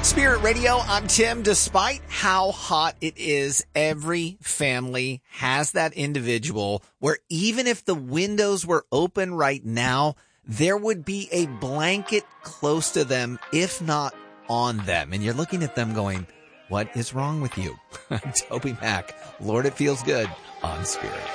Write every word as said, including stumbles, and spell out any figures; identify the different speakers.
Speaker 1: Spirit Radio, I'm Tim. Despite how hot it is, every family has that individual where even if the windows were open right now, there would be a blanket close to them, if not on them. And you're looking at them going, what is wrong with you? I'm Toby Mac. Lord, it feels good on Spirit.